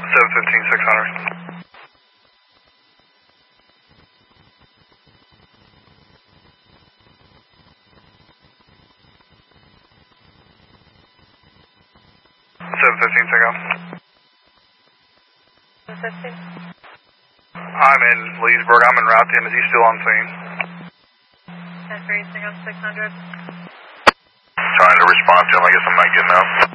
715-600. 715, take off. 715. I'm in Leesburg. I'm en route to him. Is he still on scene? 10-3, take off 600. Trying to respond to him. I guess I'm not getting out.